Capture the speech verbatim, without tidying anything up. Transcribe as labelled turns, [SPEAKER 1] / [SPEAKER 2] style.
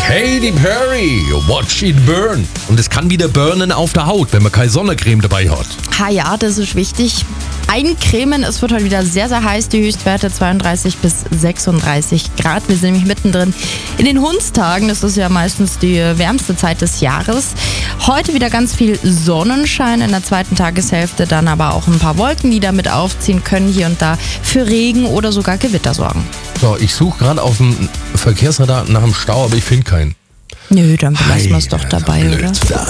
[SPEAKER 1] Katy Perry, Watch It Burn. Und es kann wieder burnen auf der Haut, wenn man keine Sonnencreme dabei hat.
[SPEAKER 2] Ha ja, das ist wichtig. Eincremen, es wird heute wieder sehr, sehr heiß. Die Höchstwerte zweiunddreißig bis sechsunddreißig Grad. Wir sind nämlich mittendrin in den Hundstagen. Das ist ja meistens die wärmste Zeit des Jahres. Heute wieder ganz viel Sonnenschein, in der zweiten Tageshälfte dann aber auch ein paar Wolken, die damit aufziehen können, hier und da für Regen oder sogar Gewitter sorgen.
[SPEAKER 1] So, ich suche gerade auf dem Verkehrsradar nach dem Stau, aber ich finde keinen.
[SPEAKER 2] Nö, dann belassen wir es doch dabei,
[SPEAKER 1] blöd.
[SPEAKER 2] oder?